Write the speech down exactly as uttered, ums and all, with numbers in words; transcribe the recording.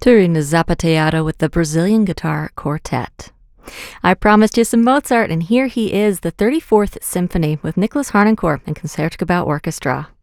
Turina Zapateado with the Brazilian Guitar Quartet. I promised you some Mozart, and here he is, the thirty-fourth Symphony with Nicholas Harnoncourt and Concertgebouw Orchestra.